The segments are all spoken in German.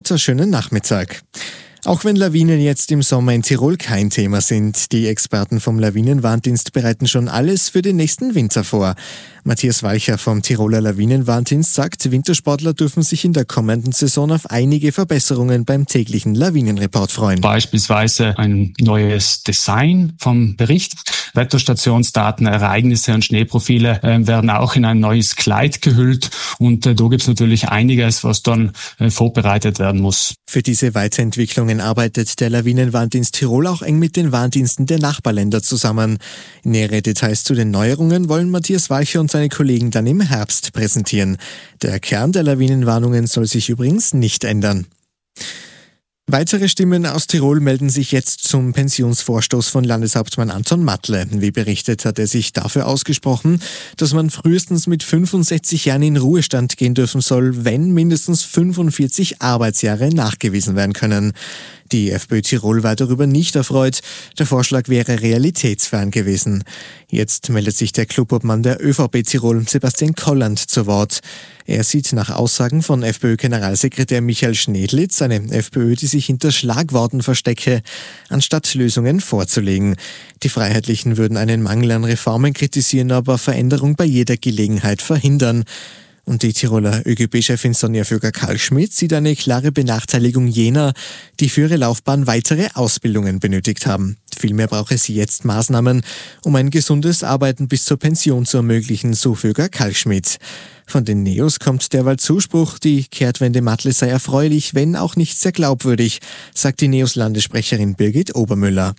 wunderschönen Nachmittag. Auch wenn Lawinen jetzt im Sommer in Tirol kein Thema sind, die Experten vom Lawinenwarndienst bereiten schon alles für den nächsten Winter vor. Matthias Walcher vom Tiroler Lawinenwarndienst sagt, Wintersportler dürfen sich in der kommenden Saison auf einige Verbesserungen beim täglichen Lawinenreport freuen. Beispielsweise ein neues Design vom Bericht. Wetterstationsdaten, Ereignisse und Schneeprofile werden auch in ein neues Kleid gehüllt. Und da gibt es natürlich einiges, was dann vorbereitet werden muss. Für diese Weiterentwicklungen arbeitet der Lawinenwarndienst Tirol auch eng mit den Warndiensten der Nachbarländer zusammen. Nähere Details zu den Neuerungen wollen Matthias Walcher und seine Kollegen dann im Herbst präsentieren. Der Kern der Lawinenwarnungen soll sich übrigens nicht ändern. Weitere Stimmen aus Tirol melden sich jetzt zum Pensionsvorstoß von Landeshauptmann Anton Matle. Wie berichtet, hat er sich dafür ausgesprochen, dass man frühestens mit 65 Jahren in Ruhestand gehen dürfen soll, wenn mindestens 45 Arbeitsjahre nachgewiesen werden können. Die FPÖ Tirol war darüber nicht erfreut. Der Vorschlag wäre realitätsfern gewesen. Jetzt meldet sich der Clubobmann der ÖVP Tirol, Sebastian Kolland, zu Wort. Er sieht nach Aussagen von FPÖ-Generalsekretär Michael Schnedlitz eine FPÖ, die sich hinter Schlagworten verstecke, anstatt Lösungen vorzulegen. Die Freiheitlichen würden einen Mangel an Reformen kritisieren, aber Veränderung bei jeder Gelegenheit verhindern. Und die Tiroler ÖGB-Chefin Sonja Vöger-Kalschmidt sieht eine klare Benachteiligung jener, die für ihre Laufbahn weitere Ausbildungen benötigt haben. Vielmehr brauche sie jetzt Maßnahmen, um ein gesundes Arbeiten bis zur Pension zu ermöglichen, so Vöger-Kalschmidt. Von den Neos kommt derweil Zuspruch, die Kehrtwende Matle sei erfreulich, wenn auch nicht sehr glaubwürdig, sagt die Neos-Landessprecherin Birgit Obermüller.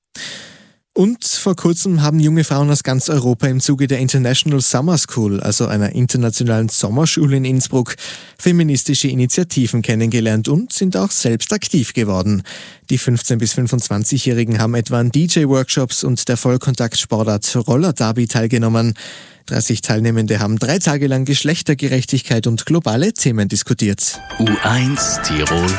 Und vor kurzem haben junge Frauen aus ganz Europa im Zuge der International Summer School, also einer internationalen Sommerschule in Innsbruck, feministische Initiativen kennengelernt und sind auch selbst aktiv geworden. Die 15- bis 25-Jährigen haben etwa an DJ-Workshops und der Vollkontaktsportart Roller Derby teilgenommen. 30 Teilnehmende haben 3 Tage lang Geschlechtergerechtigkeit und globale Themen diskutiert. U1 Tirol